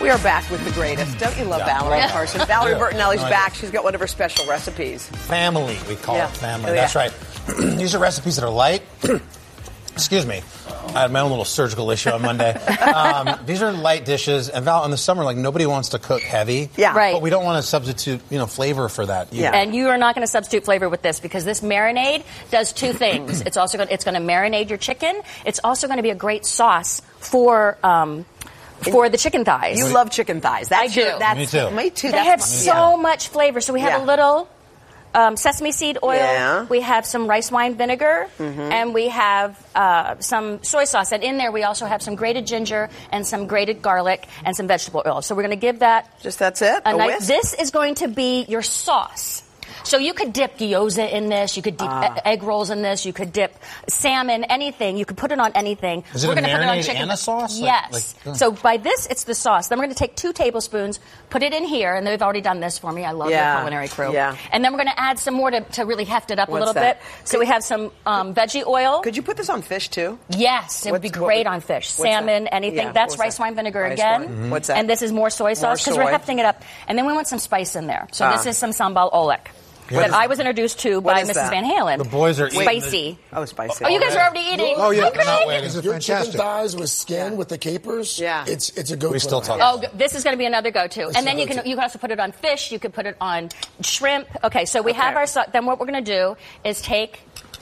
We are back with the greatest. Don't you love Valerie Carson? Valerie Bertinelli's back. She's got one of her special recipes. Family, we call it family. That's right. These are recipes that are light. Excuse me. I had my own little surgical issue on Monday. These are light dishes. And Val, in the summer, like, nobody wants to cook heavy. Yeah. Right. But we don't want to substitute, flavor for that either. Yeah. And you are not going to substitute flavor with this because this marinade does two things. It's going to marinate your chicken. It's also going to be a great sauce for the chicken thighs. You love chicken thighs. I do. Me too. Me too. They have so much flavor. So we have a little sesame seed oil. Yeah. We have some rice wine vinegar. And we have some soy sauce. And in there we also have some grated ginger and some grated garlic and some vegetable oil. So we're going to give that... That's it? A whisk? This is going to be your sauce. So you could dip gyoza in this. You could dip egg rolls in this. You could dip salmon, anything. You could put it on anything. Is it a marinade and a sauce? Yes. So by this, it's the sauce. Then we're going to take 2 tablespoons, put it in here, and they've already done this for me. I love the culinary crew. Yeah. And then we're going to add some more to really heft it up a little bit. So we have some veggie oil. Could you put this on fish, too? Yes. It would be great on fish. Salmon, anything. That's rice wine vinegar again. What's that? And this is more soy sauce because we're hefting it up. And then we want some spice in there. So this is some sambal oelek. That I was introduced to by Mrs. Van Halen. The boys are spicy. Oh, spicy. Oh, you guys are already eating. Oh, yeah. Okay. Is it your chicken thighs with skin with the capers? Yeah. It's a go-to. We still talk. Oh, this is going to be another go-to. And then you can also put it on fish. You could put it on shrimp. Okay, so we have our sauce. Then what we're going to do is take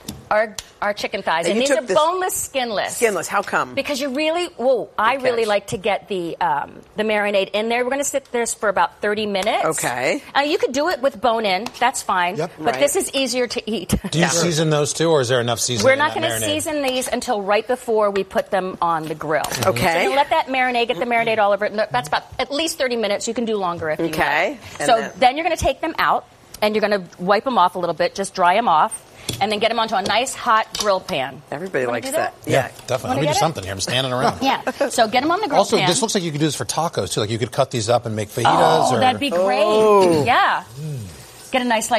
our chicken thighs. And these are boneless, skinless. Skinless. How come? Because I really like to get the marinade in there. We're going to sit this for about 30 minutes. Okay. You could do it with bone in. That's fine. Yep. But this is easier to eat. Do you season those too, or is there enough seasoning? We're not going to season these until right before we put them on the grill. Okay. So you let that marinade, get the marinade all over it. That's about at least 30 minutes. You can do longer if you want. Okay. So then you're going to take them out, and you're going to wipe them off a little bit, just dry them off. And then get them onto a nice hot grill pan. Everybody likes that. Yeah, definitely. Let me do something here. I'm standing around. Yeah. So get them on the grill pan. Also, this looks like you could do this for tacos too. Like you could cut these up and make fajitas. Oh, that'd be great. Yeah. Get a nice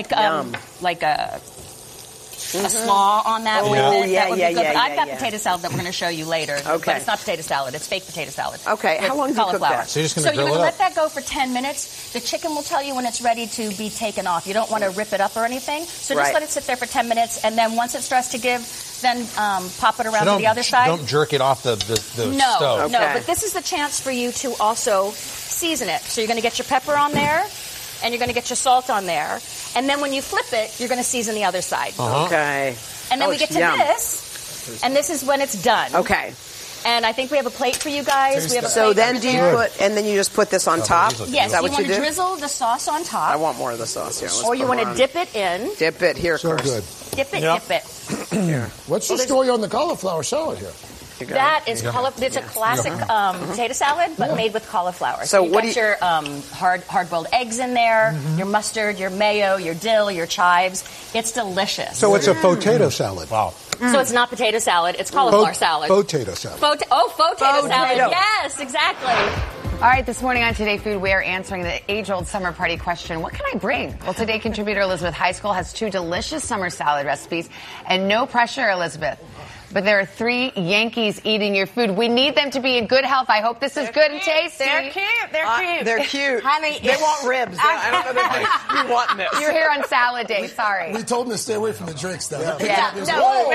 a slaw on that. Oh, with this. yeah, That would be good. But I've got yeah. potato salad that we're going to show you later. Okay. But it's not potato salad. It's fake potato salad. Okay. How long do you cook that? So you're just going to you're grill going it to up? let that go for 10 minutes. The chicken will tell you when it's ready to be taken off. You don't want to rip it up or anything. So just let it sit there for 10 minutes. And then once it starts to give, then pop it around to the other side. Don't jerk it off the stove. No, but this is the chance for you to also season it. So you're going to get your pepper on there, and you're going to get your salt on there. And then when you flip it, you're going to season the other side. Okay. And then we get to this, and this is when it's done. Okay. And I think we have a plate for you guys. We have a So plate then over do you there. and then you just put this on top? Yes, Is that you what want you to do? drizzle the sauce on top. I want more of the sauce here. Or you want to dip it in. Dip it here, So Chris. good. Dip it, dip it. Here. What's the story on the cauliflower salad here? That is it's a classic potato salad, but made with cauliflower. So you what got do you- your hard-boiled eggs in there, your mustard, your mayo, your dill, your chives. It's delicious. So it's a potato salad. Wow. So it's not potato salad; it's cauliflower salad. Potato salad. Potato salad. Yes, exactly. All right, this morning on Today Food, we are answering the age-old summer party question, what can I bring? Well, today contributor Elizabeth Highschool has 2 delicious summer salad recipes, and no pressure, Elizabeth. But there are 3 Yankees eating your food. We need them to be in good health. I hope this is good and tasty. They're cute. They're cute. Honey, they want ribs. I don't know if you want this. You're here on salad day. Sorry. We told him to stay away from the drinks, though. Yeah. She's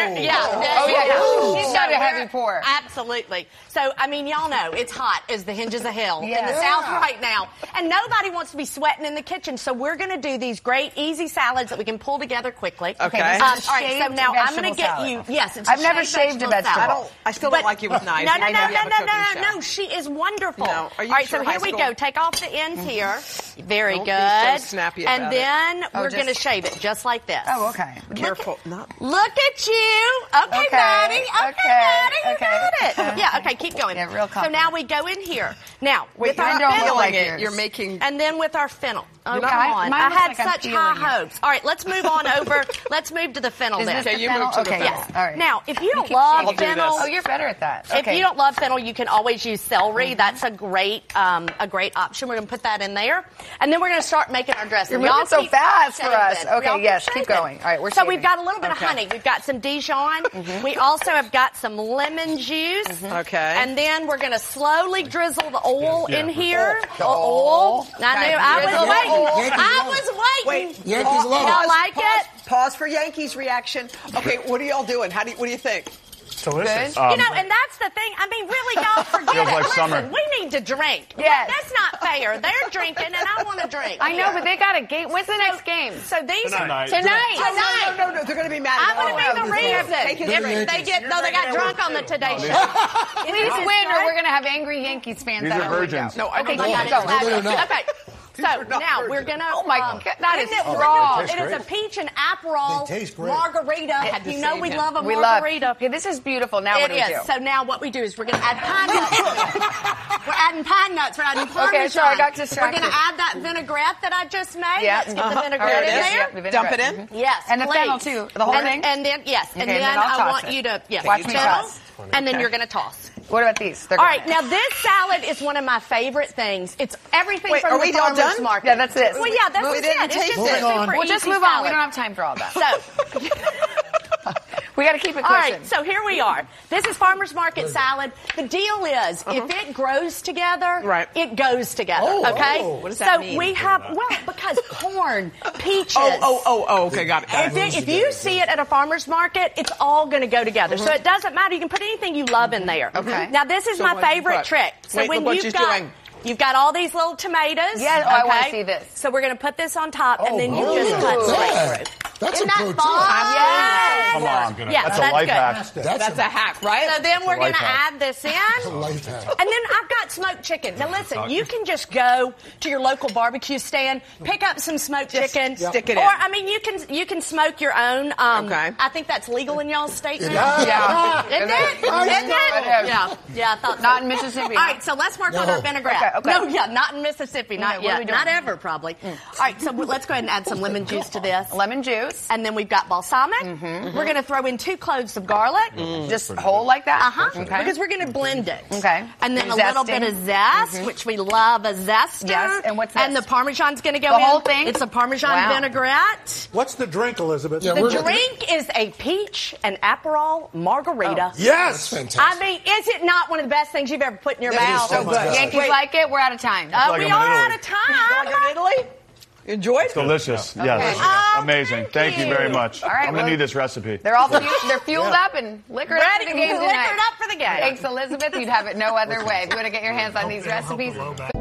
got a heavy pour. Absolutely. So, I mean, y'all know it's hot as the hinges of hell in the Yeah. South right now. And nobody wants to be sweating in the kitchen. So we're going to do these great, easy salads that we can pull together quickly. Okay. All right, so now I'm going to get salad. you. Yes, it's I've never shaved a vegetable. I still don't like you with knives. No. She is wonderful. No. Are you All right, sure so here we high go. school? Take off the ends here. Very Don't be good. so snappy and about then we're just- going to shave it just like this. Oh, okay. Careful. Not. Look at you. Okay, Maddie. Okay, Maddie. You got it. Yeah, okay, keep going. Yeah, real so confident. now we go in here. Now, with you're our not fennel. feeling it. You're making... And then with our fennel. Oh, You're come not- on. mine I looks had like I'm such feeling high it. hopes. All right, let's move on over. Let's move to the fennel Is then. this the you fennel? move to the Okay, fennel. yes. All right. Now, if you don't love shaking. fennel, Oh, you're better at that. If you don't love fennel, you can always use celery. That's a great option. We're going to put that in there. And then we're going to start making our dressing. You're moving so fast for us. Y'all Okay, yes, keep shaving. going. All right, we're So shaving. we've got a little bit of honey. We've got some Dijon. We also have got some lemon juice. Okay. And then we're going to slowly drizzle the oil in here. Oil. I was waiting. Yankees love Y'all it. like it? Pause for Yankees reaction. Okay, what are y'all doing? What do you think? Delicious. You know, and that's the thing. I mean, really, y'all forget Feels it. like Listen, summer. we need to drink. Yes. That's not fair. They're drinking, and I want to drink. I know, but they got a game. When's the next game? So these Tonight. Tonight. No, they're going to be mad. I'm going to be the reason. Take it. They got drunk on the Today Show. Please win, or we're going to have angry Yankees fans. These out are on the virgins. window. No, I Okay, don't keep know. going. No, they're not. Okay. So now we're gonna. Oh my God, that is isn't it raw. It is a peach and Aperol They taste great. margarita. You know we love a We margarita. love. Okay, this is beautiful. Now what do we do? So now what we do is we're going to add pine nuts. We're adding pine nuts. We're adding Parmesan. Okay, sorry, I got distracted. We're going to add that vinaigrette that I just made. Yeah. Let's get the vinaigrette All right, in yes, there. yeah, the Dump it vinaigrette. in. Yes, And the please. fennel, too. The whole thing? And then, yes. Okay, And and then then I'll I toss want it. you to, Watch me fennel, toss. and then you're going to toss. What about these? All right, now this salad is one of my favorite things. It's everything Wait, from are the we all farmer's done? market. Yeah, that's it. Well, yeah, that's Move it. it in and It's taste just it. a Moving on. super We'll just easy move on. salad. We don't have time for all that. So, We got to keep it all pushing. right, so here we are. This is farmer's market salad. The deal is, if it grows together, Right. it goes together. Oh, okay. oh. What does that so mean? we have because corn, peaches. Okay, got it. If you see it at a farmer's market, it's all going to go together. So it doesn't matter. You can put anything you love in there. Okay. Now this is So my what did you favorite put? trick. So Wait, when look what you've she's got doing. you've got all these little tomatoes. Yes, oh, I wanna okay? see this. So we're going to put this on top, and then you Oh, just cut look at straight that. through. That's Isn't a that pro fun? tip. Yes. Come on. Yeah, That's a that's life good. hack. That's a hack, right? So then we're going life to hack. add this in. Life hack. And then I've got smoked chicken. Now listen, you can just go to your local barbecue stand, pick up some smoked chicken, stick it or in. I mean you can smoke your own. Okay. I think that's legal in y'all's state It now. is. Yeah. Isn't it? Yeah, I thought so. Not in Mississippi. All right, so let's work on No. our vinaigrette. Okay. No, yeah, not in Mississippi, not Okay, what are we yet, doing? not ever, probably. All right, so let's go ahead and add some lemon juice to this. Lemon juice. And then we've got balsamic. We're going to throw in 2 cloves of garlic. Just whole like that? Okay. Because we're going to blend it. Okay. And then a Zesting. little bit of zest, which we love a zester. Yes, and what's And this? the Parmesan's going to go The in. whole thing? It's a Parmesan Wow. vinaigrette. What's the drink, Elizabeth? Yeah, The we're- drink is a peach and Aperol margarita. Yes. That's I fantastic. mean, is it not one of the best things you've ever put in your It is mouth? so good. Yankees like it? We're out of time. like We I'm in are Italy. out of time. Like in Italy? You enjoyed? Delicious. Okay. Yes. Oh, Amazing. Thank you very much. All right, I'm going to well- need this recipe. They're all they're fueled up and liquored up for the game tonight. Liquored up for the game. Thanks, Elizabeth. You'd have it no other way. If you want to get your hands on these recipes.